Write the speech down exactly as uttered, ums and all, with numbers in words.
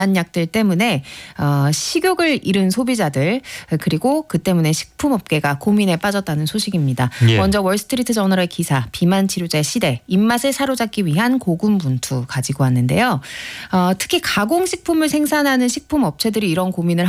약들 때문에 어, 식욕을 잃은 소비자들 그리고 그 때문에 식품업계가 고민에 빠졌다는 소식입니다. 예. 먼저 월스트리트 저널의 기사 비만 치료제 시대 입맛을 사로잡기 위한 고군분투 가지고 왔는데요. 어, 특히 가공식품을 생산하는 식품업체들이 이런 고민을